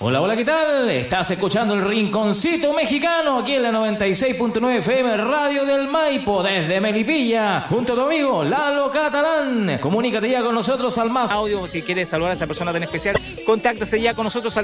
Hola, hola, ¿qué tal? Estás escuchando el Rinconcito Mexicano aquí en la 96.9 FM Radio del Maipo desde Melipilla, junto a tu amigo Lalo Catalán. Comunícate ya con nosotros al más audio si quieres saludar a esa persona tan especial. Contáctase ya con nosotros al